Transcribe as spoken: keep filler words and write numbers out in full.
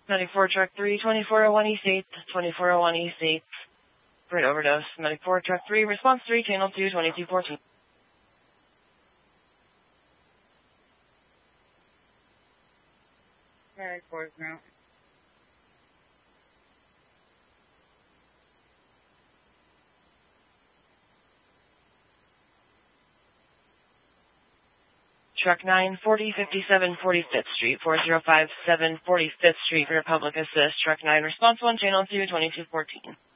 Medic four, truck three, twenty-four oh one East eighth, twenty-four oh one East eighth. Brain overdose. Medic four, truck three, response three, channel two, twenty-two fourteen. Medic four, ground. Truck nine, forty, fifty-seven, forty-fifth Street, four oh five seven, forty-fifth Street, Republic Assist. Truck nine, response one, channel two, twenty-two fourteen.